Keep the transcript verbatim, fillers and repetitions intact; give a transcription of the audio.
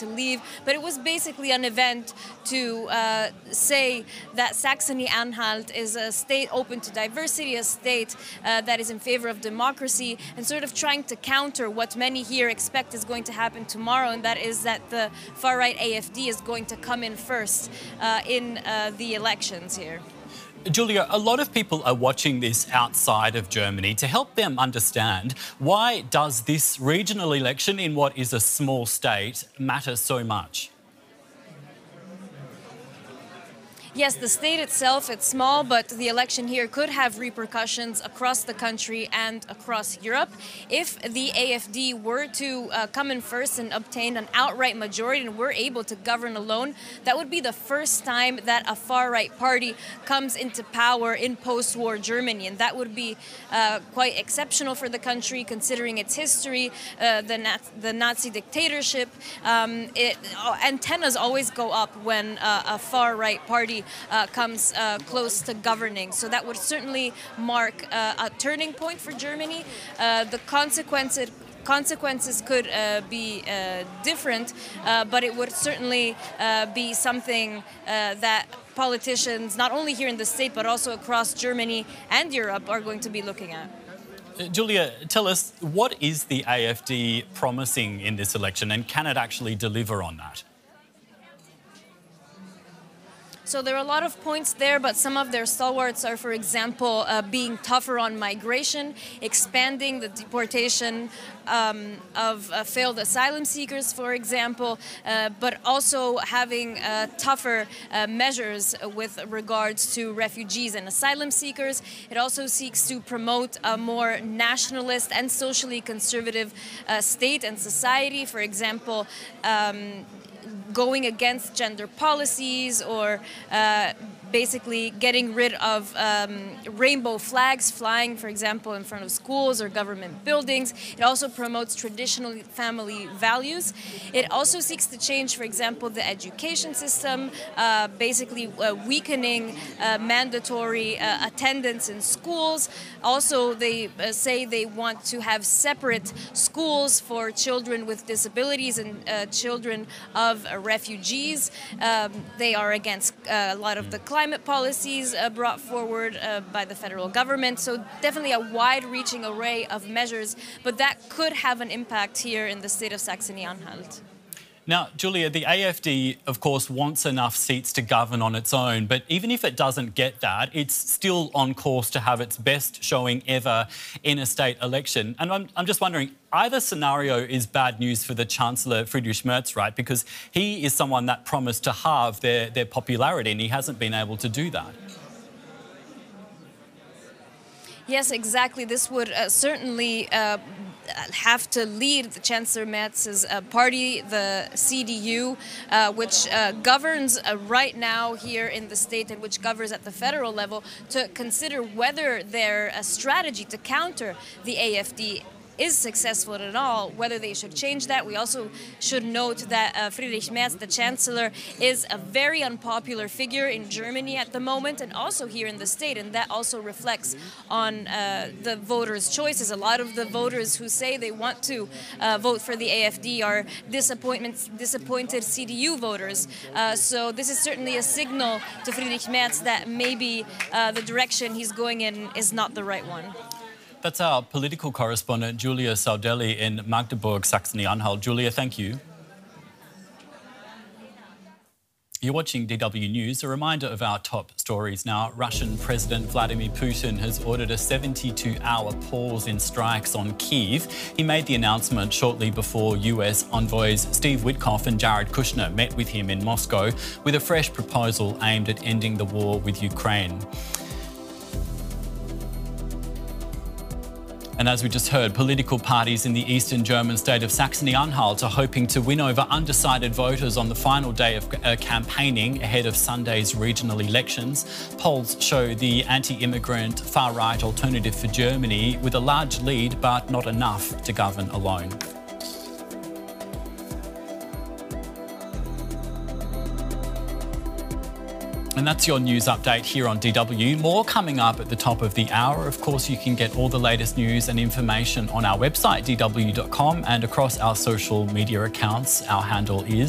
to leave. But it was basically an event to uh, say that Saxony-Anhalt is a state open to diversity, a state uh, that is in favor of democracy, and sort of trying to counter what many here expect is going to happen tomorrow, and that is that the far-right A F D is going to come in first uh, in uh, the elections here. Julia, a lot of people are watching this outside of Germany. To help them understand, why does this regional election in what is a small state matter so much? Yes, the state itself, it's small, but the election here could have repercussions across the country and across Europe. If the A F D were to uh, come in first and obtain an outright majority and were able to govern alone, that would be the first time that a far-right party comes into power in post-war Germany. And that would be uh, quite exceptional for the country, considering its history, uh, the, Naz the Nazi dictatorship. Um, it, uh, antennas always go up when uh, a far-right party Uh, comes uh, close to governing. So that would certainly mark uh, a turning point for Germany. Uh, the consequences consequences could uh, be uh, different, uh, but it would certainly uh, be something uh, that politicians, not only here in the state, but also across Germany and Europe, are going to be looking at. Uh, Julia, tell us, what is the A F D promising in this election, and can it actually deliver on that? So there are a lot of points there, but some of their stalwarts are, for example, uh, being tougher on migration, expanding the deportation um, of uh, failed asylum seekers, for example, uh, but also having uh, tougher uh, measures with regards to refugees and asylum seekers. It also seeks to promote a more nationalist and socially conservative uh, state and society, for example, um, going against gender policies, or uh, basically getting rid of um, rainbow flags flying, for example, in front of schools or government buildings. It also promotes traditional family values. It also seeks to change, for example, the education system, uh, basically uh, weakening uh, mandatory uh, attendance in schools. Also, they uh, say they want to have separate schools for children with disabilities and uh, children of uh, refugees. Um, they are against uh, a lot of the climate policies uh, brought forward uh, by the federal government. So definitely a wide-reaching array of measures, but that could have an impact here in the state of Saxony-Anhalt. Now, Julia, the A F D, of course, wants enough seats to govern on its own, but even if it doesn't get that, it's still on course to have its best showing ever in a state election. And I'm, I'm just wondering, either scenario is bad news for the Chancellor, Friedrich Merz, right? Because he is someone that promised to halve their, their popularity, and he hasn't been able to do that. Yes, exactly. This would uh, certainly uh, have to lead the Chancellor Merz's uh, party, the C D U, uh, which uh, governs uh, right now here in the state and which governs at the federal level, to consider whether their uh, strategy to counter the A F D is successful at all, whether they should change that. We also should note that uh, Friedrich Merz, the Chancellor, is a very unpopular figure in Germany at the moment, and also here in the state, and that also reflects on uh, the voters' choices. A lot of the voters who say they want to uh, vote for the A F D are disappointed C D U voters. Uh, so this is certainly a signal to Friedrich Merz that maybe uh, the direction he's going in is not the right one. That's our political correspondent, Julia Saudelli, in Magdeburg, Saxony-Anhalt. Julia, thank you. You're watching D W News. A reminder of our top stories now. Russian President Vladimir Putin has ordered a seventy-two hour pause in strikes on Kyiv. He made the announcement shortly before U S envoys Steve Witkoff and Jared Kushner met with him in Moscow with a fresh proposal aimed at ending the war with Ukraine. And as we just heard, political parties in the eastern German state of Saxony-Anhalt are hoping to win over undecided voters on the final day of uh, campaigning ahead of Sunday's regional elections. Polls show the anti-immigrant far-right Alternative for Germany with a large lead, but not enough to govern alone. And that's your news update here on D W. More coming up at the top of the hour. Of course, you can get all the latest news and information on our website, d w dot com, and across our social media accounts. Our handle is